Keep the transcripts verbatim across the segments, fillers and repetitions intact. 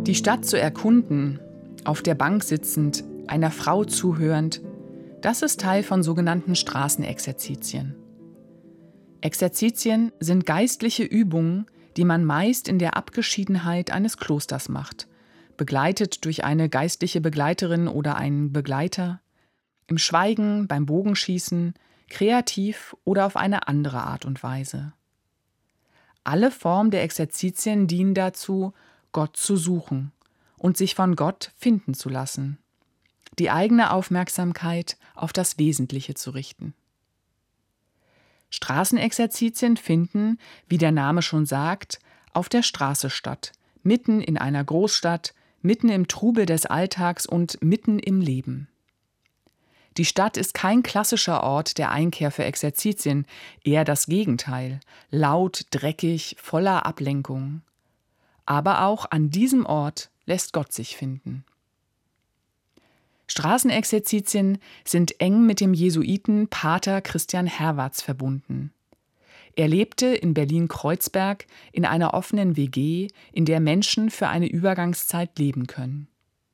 Die Stadt zu erkunden, auf der Bank sitzend, einer Frau zuhörend, das ist Teil von sogenannten Straßenexerzitien. Exerzitien sind geistliche Übungen, die man meist in der Abgeschiedenheit eines Klosters macht, begleitet durch eine geistliche Begleiterin oder einen Begleiter, im Schweigen, beim Bogenschießen, kreativ oder auf eine andere Art und Weise. Alle Formen der Exerzitien dienen dazu, Gott zu suchen und sich von Gott finden zu lassen, die eigene Aufmerksamkeit auf das Wesentliche zu richten. Straßenexerzitien finden, wie der Name schon sagt, auf der Straße statt, mitten in einer Großstadt, mitten im Trubel des Alltags und mitten im Leben. Die Stadt ist kein klassischer Ort der Einkehr für Exerzitien, eher das Gegenteil, laut, dreckig, voller Ablenkung. Aber auch an diesem Ort lässt Gott sich finden. Straßenexerzitien sind eng mit dem Jesuiten Pater Christian Herwarts verbunden. Er lebte in Berlin-Kreuzberg in einer offenen W G, in der Menschen für eine Übergangszeit leben können.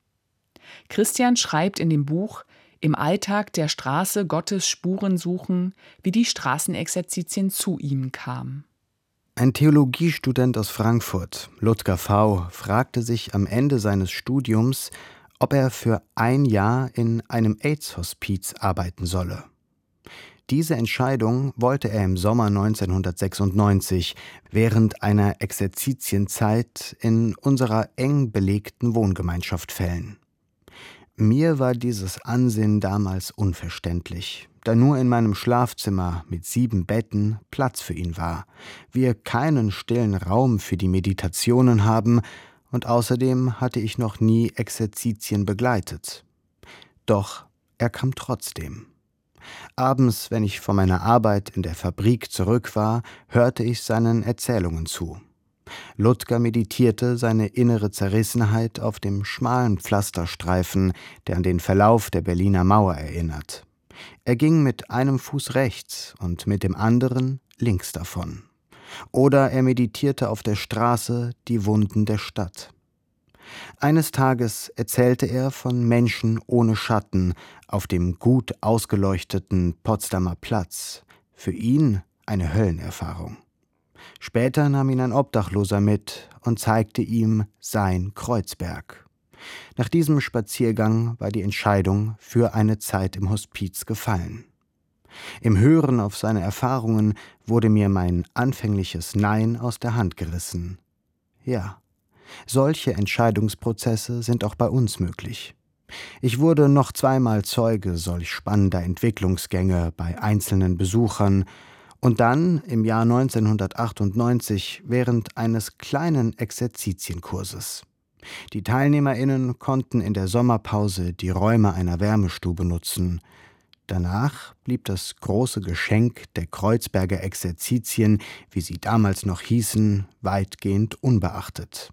Christian schreibt in dem Buch Im Alltag der Straße Gottes Spuren suchen, wie die Straßenexerzitien zu ihm kamen. Ein Theologiestudent aus Frankfurt, Ludger V., fragte sich am Ende seines Studiums, ob er für ein Jahr in einem AIDS-Hospiz arbeiten solle. Diese Entscheidung wollte er im Sommer neunzehnhundertsechsundneunzig während einer Exerzitienzeit in unserer eng belegten Wohngemeinschaft fällen. Mir war dieses Ansinnen damals unverständlich, da nur in meinem Schlafzimmer mit sieben Betten Platz für ihn war, wir keinen stillen Raum für die Meditationen haben und außerdem hatte ich noch nie Exerzitien begleitet. Doch er kam trotzdem. Abends, wenn ich von meiner Arbeit in der Fabrik zurück war, hörte ich seinen Erzählungen zu. Ludger meditierte seine innere Zerrissenheit auf dem schmalen Pflasterstreifen, der an den Verlauf der Berliner Mauer erinnert. Er ging mit einem Fuß rechts und mit dem anderen links davon. Oder er meditierte auf der Straße die Wunden der Stadt. Eines Tages erzählte er von Menschen ohne Schatten auf dem gut ausgeleuchteten Potsdamer Platz. Für ihn eine Höllenerfahrung. Später nahm ihn ein Obdachloser mit und zeigte ihm sein Kreuzberg. Nach diesem Spaziergang war die Entscheidung für eine Zeit im Hospiz gefallen. Im Hören auf seine Erfahrungen wurde mir mein anfängliches Nein aus der Hand gerissen. Ja, solche Entscheidungsprozesse sind auch bei uns möglich. Ich wurde noch zweimal Zeuge solch spannender Entwicklungsgänge bei einzelnen Besuchern und dann im Jahr neunzehnhundertachtundneunzig während eines kleinen Exerzitienkurses. Die TeilnehmerInnen konnten in der Sommerpause die Räume einer Wärmestube nutzen. Danach blieb das große Geschenk der Kreuzberger Exerzitien, wie sie damals noch hießen, weitgehend unbeachtet.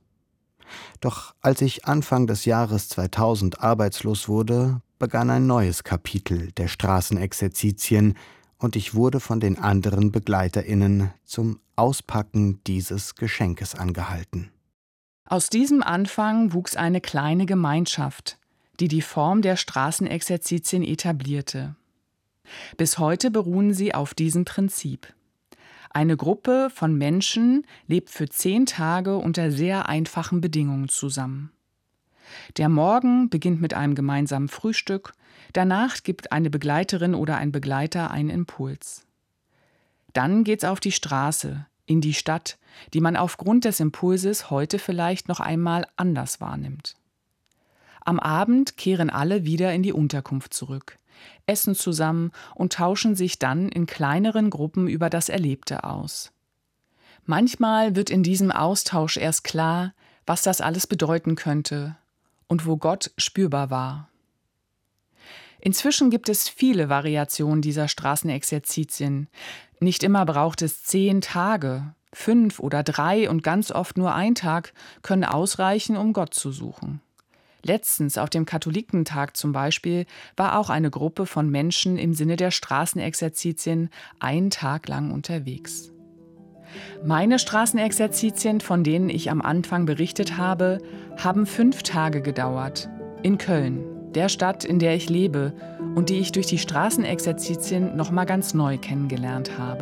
Doch als ich Anfang des Jahres zweitausend arbeitslos wurde, begann ein neues Kapitel der Straßenexerzitien und ich wurde von den anderen BegleiterInnen zum Auspacken dieses Geschenkes angehalten. Aus diesem Anfang wuchs eine kleine Gemeinschaft, die die Form der Straßenexerzitien etablierte. Bis heute beruhen sie auf diesem Prinzip. Eine Gruppe von Menschen lebt für zehn Tage unter sehr einfachen Bedingungen zusammen. Der Morgen beginnt mit einem gemeinsamen Frühstück, danach gibt eine Begleiterin oder ein Begleiter einen Impuls. Dann geht's auf die Straße, in die Stadt, die man aufgrund des Impulses heute vielleicht noch einmal anders wahrnimmt. Am Abend kehren alle wieder in die Unterkunft zurück, essen zusammen und tauschen sich dann in kleineren Gruppen über das Erlebte aus. Manchmal wird in diesem Austausch erst klar, was das alles bedeuten könnte und wo Gott spürbar war. Inzwischen gibt es viele Variationen dieser Straßenexerzitien. Nicht immer braucht es zehn Tage, fünf oder drei und ganz oft nur ein Tag können ausreichen, um Gott zu suchen. Letztens auf dem Katholikentag zum Beispiel war auch eine Gruppe von Menschen im Sinne der Straßenexerzitien einen Tag lang unterwegs. Meine Straßenexerzitien, von denen ich am Anfang berichtet habe, haben fünf Tage gedauert. In Köln, der Stadt, in der ich lebe und die ich durch die Straßenexerzitien noch mal ganz neu kennengelernt habe.